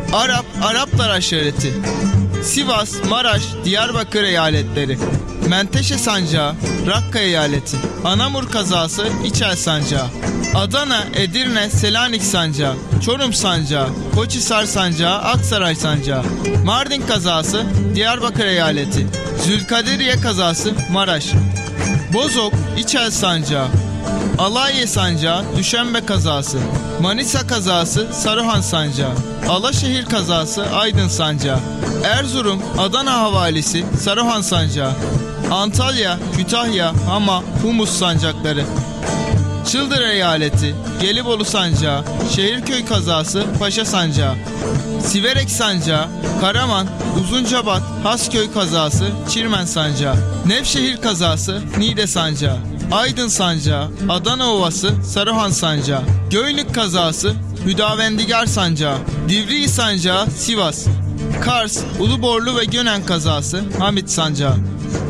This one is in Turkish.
Araplar aşireti. Sivas, Maraş, Diyarbakır eyaletleri. Menteşe Sancağı, Rakka eyaleti. Anamur kazası, İçel Sancağı. Adana, Edirne, Selanik Sancağı. Çorum Sancağı, Koçhisar Sancağı, Aksaray Sancağı. Mardin kazası, Diyarbakır eyaleti. Zülkaderiye kazası, Maraş. Bozok, İçel Sancağı. Alaiye Sancağı, Düşenbe kazası. Manisa kazası, Saruhan Sancağı. Alaşehir kazası, Aydın Sancağı. Erzurum, Adana havalisi, Saruhan Sancağı. Antalya, Kütahya, Hama, Humus sancakları. Çıldır eyaleti, Gelibolu Sancağı. Şehirköy kazası, Paşa Sancağı. Siverek Sancağı, Karaman, Uzuncabat, Hasköy kazası, Çirmen Sancağı. Nevşehir kazası, Niğde Sancağı. Aydın Sancağı, Adana Ovası, Saruhan Sancağı. Göynük kazası, Hüdavendigar Sancağı. Divriği Sancağı, Sivas. Kars, Uluborlu ve Gönen kazası, Hamit Sancağı.